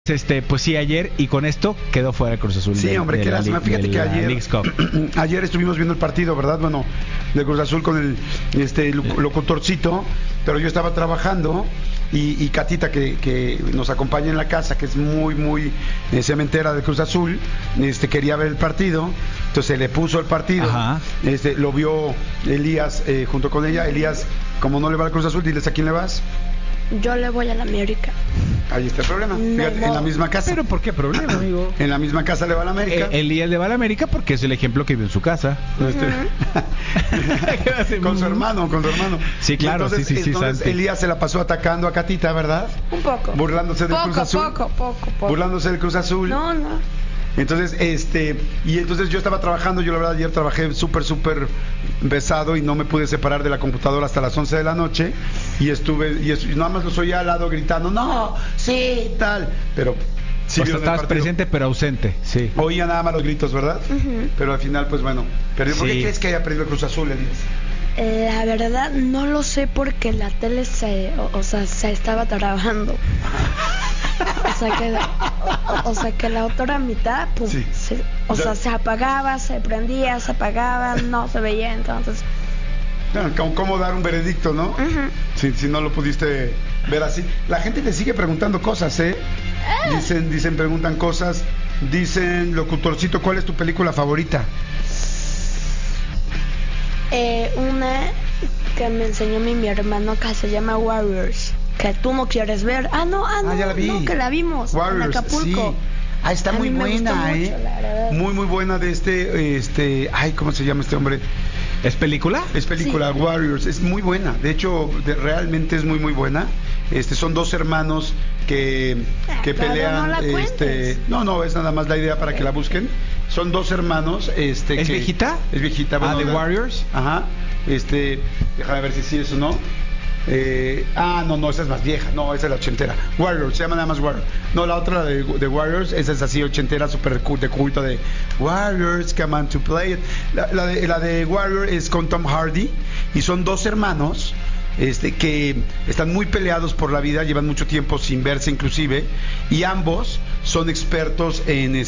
Pues sí, ayer, y con esto quedó fuera el Cruz Azul. Sí, hombre, qué lástima. Fíjate que ayer estuvimos viendo el partido, ¿verdad? Bueno, de Cruz Azul con el locutorcito, pero yo estaba trabajando y Catita, que nos acompaña en la casa, que es muy cementera de Cruz Azul, quería ver el partido, entonces se le puso el partido. Ajá. Lo vio Elías junto con ella. Elías, como no le va al Cruz Azul, diles a quién le vas. Yo le voy a la América. Ahí está el problema. Fíjate, en la misma casa. ¿Pero por qué problema, amigo? En la misma casa le va a la América. Elías le va a la América porque es el ejemplo que vio en su casa. Con su hermano. Sí, claro. Entonces Elías se la pasó atacando a Catita, ¿verdad? Un poco. Burlándose del Cruz Azul. Poco. Burlándose del Cruz Azul. No. Entonces, y entonces yo estaba trabajando. Yo la verdad ayer trabajé súper pesado y no me pude separar de la computadora hasta las 11 de la noche y nada más los oía al lado gritando, no, sí, tal, pero sí, estabas presente pero ausente, sí. Oía nada más los gritos, ¿verdad? Uh-huh. Pero al final, pues bueno, perdió. ¿Por qué crees que haya perdido el Cruz Azul, Elías? La verdad no lo sé porque la tele se estaba trabajando. O sea que la otra mitad, pues, sí. Se apagaba, se prendía, se apagaba, no se veía, entonces. ¿Cómo dar un veredicto, no? Uh-huh. Si no lo pudiste ver así. La gente te sigue preguntando cosas, ¿eh? Preguntan cosas. Dicen, locutorcito, ¿cuál es tu película favorita? Una que me enseñó mi hermano, que se llama Warriors, que tú no quieres ver. No, ya la vi. No, que la vimos Warriors, en Acapulco. Sí. Está muy buena, mucho, muy buena de ¿cómo se llama este hombre? ¿Es película? Es película, sí. Warriors, es muy buena. De hecho, realmente es muy buena. Son dos hermanos que pelean. No la cuentes. No, es nada más la idea para que la busquen. Son dos hermanos, ¿Es viejita? Es viejita. Bueno, ¿de Warriors? Ajá. Déjame ver si sí es o no. No, esa es más vieja. No, esa es la ochentera. Warriors, se llama nada más Warriors. No, la otra, de Warriors, esa es así ochentera, súper de culto, de Warriors, come on to play it. La de Warrior es con Tom Hardy y son dos hermanos que están muy peleados por la vida, llevan mucho tiempo sin verse inclusive, y ambos son expertos en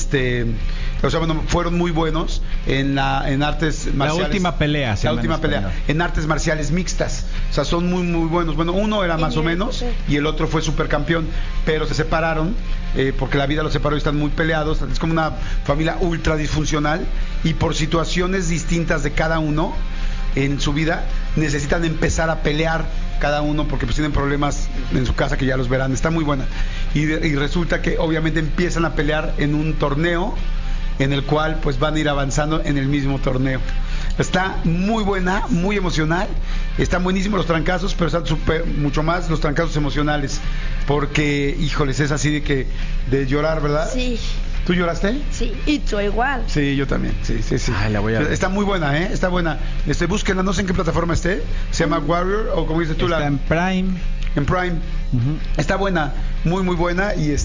fueron muy buenos en artes marciales. La última pelea. En artes marciales mixtas. O sea, son muy buenos. Bueno, uno era más o menos y el otro fue supercampeón, pero se separaron porque la vida los separó y están muy peleados. Es como una familia ultra disfuncional y por situaciones distintas de cada uno en su vida necesitan empezar a pelear cada uno porque pues tienen problemas en su casa que ya los verán. Está muy buena y resulta que obviamente empiezan a pelear en un torneo en el cual pues van a ir avanzando en el mismo torneo. Está muy buena, muy emocional. Están buenísimos los trancazos, pero están mucho más los trancazos emocionales porque, híjoles, es así de llorar, ¿verdad? Sí. ¿Tú lloraste? Sí, y tú igual. Sí, yo también, sí. Ay, la voy a ver. Está muy buena, está buena. Búsquenla, no sé en qué plataforma esté. Se llama Warrior, o como dices tú, está en Prime. En Prime. Uh-huh. Está buena, muy buena y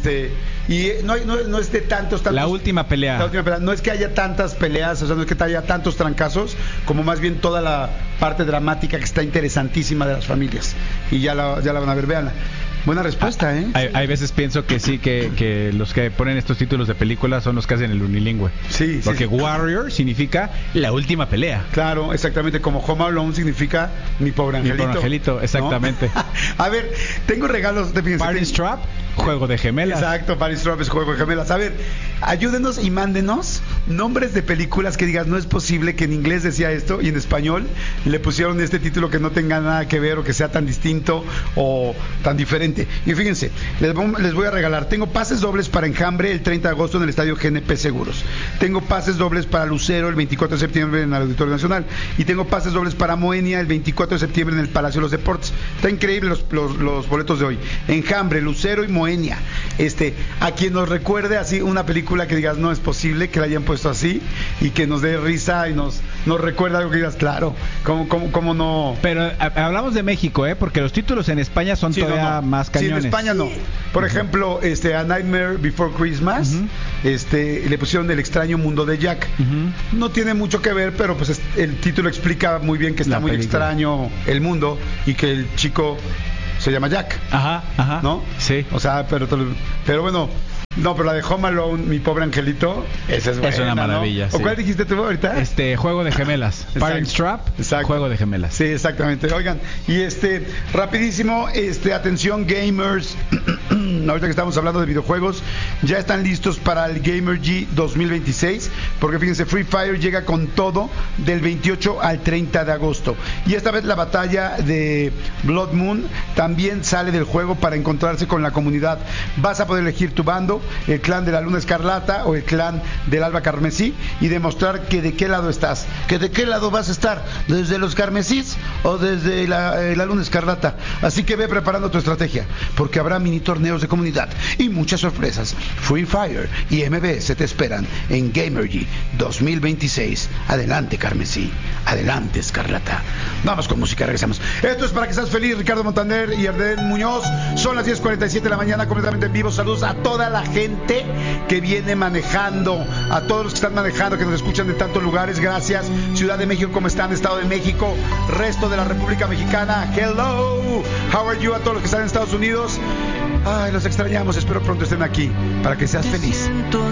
no es de tantos. La última pelea. No es que haya tantas peleas, o sea, no es que haya tantos trancazos, como más bien toda la parte dramática que está interesantísima de las familias. Y ya la van a ver, véanla. Buena respuesta, ¿eh? Hay veces pienso que sí, que los que ponen estos títulos de películas son los que hacen el unilingüe. Sí. Porque Warrior significa la última pelea. Claro, exactamente, como Home Alone significa mi pobre angelito. Mi pobre angelito, exactamente. ¿No? A ver, tengo regalos de Party's Trap, juego de gemelas. Exacto, Party's Trap es juego de gemelas. A ver, ayúdenos y mándenos nombres de películas que digas, no es posible que en inglés decía esto y en español le pusieron este título que no tenga nada que ver o que sea tan distinto o tan diferente. Y fíjense, les voy a regalar. Tengo pases dobles para Enjambre el 30 de agosto en el estadio GNP Seguros. Tengo pases dobles para Lucero el 24 de septiembre en el Auditorio Nacional. Y tengo pases dobles para Moenia el 24 de septiembre en el Palacio de los Deportes. Está increíble los boletos de hoy. Enjambre, Lucero y Moenia. A quien nos recuerde así una película que digas, no es posible que la hayan puesto así y que nos dé risa y nos recuerda algo que digas, claro, ¿cómo no? Pero hablamos de México, porque los títulos en España son todavía más cañones. Sí, en España no. Por ejemplo, A Nightmare Before Christmas, le pusieron El extraño mundo de Jack. No tiene mucho que ver, pero pues el título explica muy bien que está muy extraño el mundo y que el chico se llama Jack. Ajá. ¿No? Sí. O sea, pero bueno, No, pero la de Home Alone, mi pobre angelito, esa es buena. Es una maravilla. ¿No? Sí. ¿O cuál dijiste tú ahorita? Juego de gemelas. Parent Trap. Exacto. Juego de gemelas. Sí, exactamente. Oigan, y rapidísimo, atención gamers. Ahorita que estamos hablando de videojuegos, ya están listos para el Gamer G 2026, porque fíjense, Free Fire llega con todo del 28 al 30 de agosto. Y esta vez la batalla de Blood Moon también sale del juego para encontrarse con la comunidad. Vas a poder elegir tu bando, el clan de la Luna Escarlata o el clan del Alba Carmesí, y demostrar que de qué lado estás. ¿Que de qué lado vas a estar? ¿Desde los carmesís o desde la Luna Escarlata? Así que ve preparando tu estrategia, porque habrá mini torneos de comunidad y muchas sorpresas. Free Fire y MBS te esperan en Gamergy 2026. Adelante, Carmesí. Adelante, Escarlata. Vamos con música, regresamos. Esto es para que seas feliz, Ricardo Montaner y Ardel Muñoz. Son las 10:47 de la mañana, completamente en vivo. Saludos a toda la gente que viene manejando, a todos los que están manejando, que nos escuchan de tantos lugares. Gracias. Ciudad de México, ¿cómo están? Estado de México, resto de la República Mexicana. Hello. How are you? A todos los que están en Estados Unidos. Ay, los extrañamos. Espero pronto estén aquí para que seas feliz.